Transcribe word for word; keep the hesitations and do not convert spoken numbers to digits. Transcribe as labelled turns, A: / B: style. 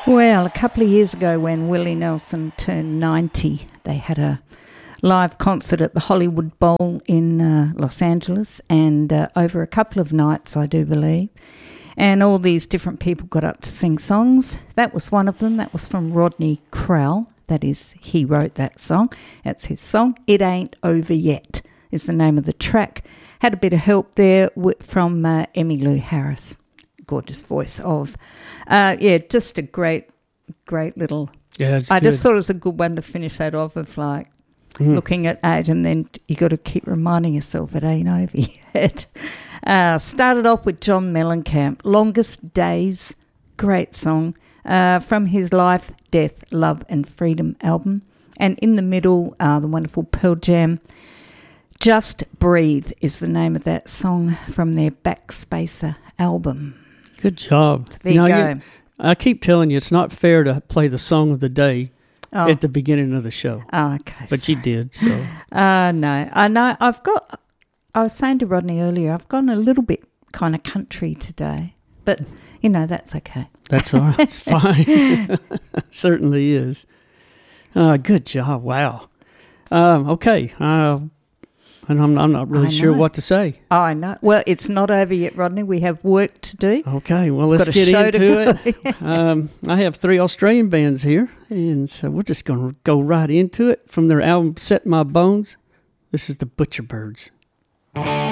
A: Well, a couple of years ago when Willie Nelson turned ninety, they had a live concert at the Hollywood Bowl in uh, Los Angeles, and uh, over a couple of nights, I do believe. And all these different people got up to sing songs. That was one of them. That was from Rodney Crowell. That is, he wrote that song. That's his song. It Ain't Over Yet is the name of the track. Had a bit of help there w- from uh, Emmylou Harris. Gorgeous voice of. Uh, yeah, just a great, great little...
B: Yeah, it's
A: I
B: good.
A: just thought it was a good one to finish that off of, like,
B: Mm.
A: looking at eight, and then you got to keep reminding yourself it ain't over yet. Uh, started off with John Mellencamp, Longest Days, great song, uh, from his Life, Death, Love and Freedom album. And in the middle, uh, the wonderful Pearl Jam, Just Breathe is the name of that song from their Backspacer album.
B: Good job.
A: There you
B: know,
A: go.
B: You, I keep telling you, it's not fair to play the song of the day
A: Oh.
B: at the beginning of the show.
A: Oh, okay.
B: But you did, so.
A: Uh, no, I know. I've got, I was saying to Rodney earlier, I've gone a little bit kind of country today, but, you know, that's okay.
B: That's all right. It's fine. Certainly is. Uh, good job. Wow. Um, okay. Uh, and I'm, I'm not really
A: I
B: sure
A: know.
B: what to say.
A: Oh, I know. Well, it's not over yet, Rodney. We have work to do.
B: Okay. Well, let's
A: Got a
B: get
A: show
B: into
A: to
B: it. um, I have three Australian bands here, and so we're just going to go right into it from their album Set My Bones. This is the Butcherbirds.